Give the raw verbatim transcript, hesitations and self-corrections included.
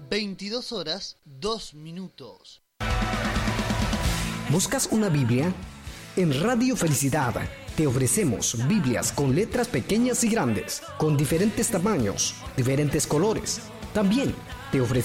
veintidós horas, dos minutos. ¿Buscas una Biblia? En Radio Felicidad te ofrecemos Biblias con letras pequeñas y grandes, con diferentes tamaños, diferentes colores. También te ofrecemos